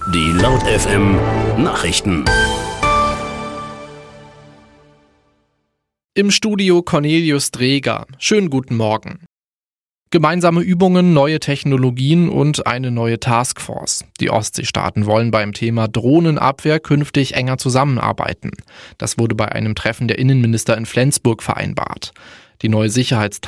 Die Laut FM Nachrichten. Im Studio Cornelius Dreger. Schönen guten Morgen. Gemeinsame Übungen, neue Technologien und eine neue Taskforce. Die Ostseestaaten wollen beim Thema Drohnenabwehr künftig enger zusammenarbeiten. Das wurde bei einem Treffen der Innenminister in Flensburg vereinbart. Die neue